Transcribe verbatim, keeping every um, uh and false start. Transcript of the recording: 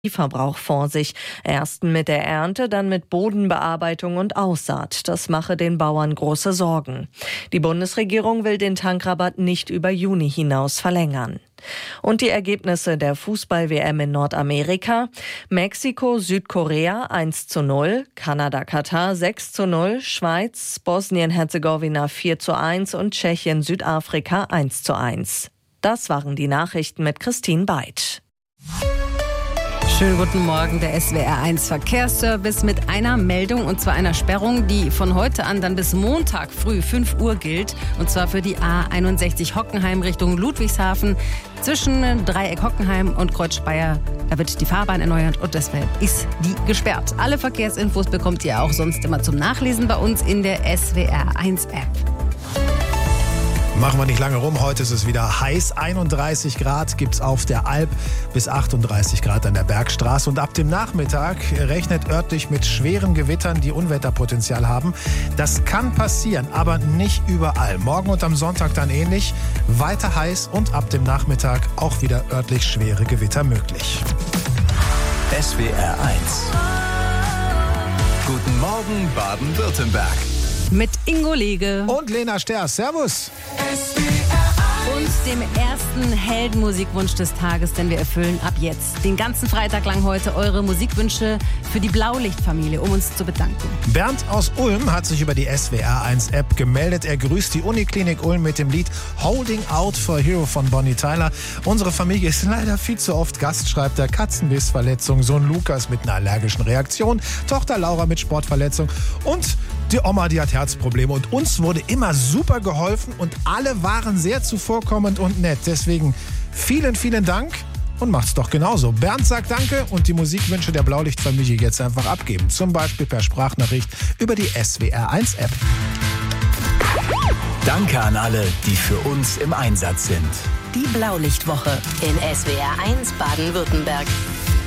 Verbrauch vor sich. Erst mit der Ernte, dann mit Bodenbearbeitung und Aussaat. Das mache den Bauern große Sorgen. Die Bundesregierung will den Tankrabatt nicht über Juni hinaus verlängern. Und die Ergebnisse der Fußball-W M in Nordamerika: Mexiko, Südkorea eins zu null, Kanada, Katar sechs zu null, Schweiz, Bosnien-Herzegowina vier zu eins und Tschechien, Südafrika eins zu eins. Das waren die Nachrichten mit Christine Beid. Schönen guten Morgen, der S W R eins Verkehrsservice mit einer Meldung, und zwar einer Sperrung, die von heute an dann bis Montag früh fünf Uhr gilt, und zwar für die A einundsechzig Hockenheim Richtung Ludwigshafen zwischen Dreieck Hockenheim und Kreuz Speyer. Da wird die Fahrbahn erneuert und deshalb ist die gesperrt. Alle Verkehrsinfos bekommt ihr auch sonst immer zum Nachlesen bei uns in der S W R eins App. Machen wir nicht lange rum, heute ist es wieder heiß. einunddreißig Grad gibt es auf der Alp, bis achtunddreißig Grad an der Bergstraße. Und ab dem Nachmittag rechnet örtlich mit schweren Gewittern, die Unwetterpotenzial haben. Das kann passieren, aber nicht überall. Morgen und am Sonntag dann ähnlich. Weiter heiß und ab dem Nachmittag auch wieder örtlich schwere Gewitter möglich. S W R eins. Guten Morgen, Baden-Württemberg. Mit Ingo Lege und Lena Sters. Servus. Und dem ersten Heldenmusikwunsch des Tages, denn wir erfüllen ab jetzt den ganzen Freitag lang heute eure Musikwünsche für die Blaulichtfamilie, um uns zu bedanken. Bernd aus Ulm hat sich über die S W R eins App gemeldet. Er grüßt die Uniklinik Ulm mit dem Lied Holding Out for Hero von Bonnie Tyler. Unsere Familie ist leider viel zu oft Gast, schreibt er. Katzenbissverletzung, Sohn Lukas mit einer allergischen Reaktion, Tochter Laura mit Sportverletzung und die Oma, die hat Herzprobleme. Und uns wurde immer super geholfen und alle waren sehr zuvorkommend und nett. Deswegen vielen, vielen Dank und macht's doch genauso. Bernd sagt Danke und die Musikwünsche der Blaulichtfamilie jetzt einfach abgeben. Zum Beispiel per Sprachnachricht über die S W R eins App. Danke an alle, die für uns im Einsatz sind. Die Blaulichtwoche in S W R eins Baden-Württemberg.